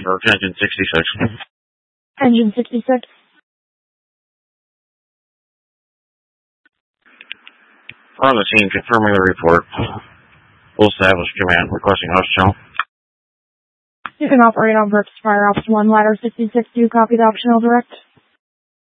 or Engine 66. Engine 66. On the scene, confirming the report. Full established command, requesting host channel. You can operate on Brooks Fire Ops 1, ladder 66. Do you copy the optional direct?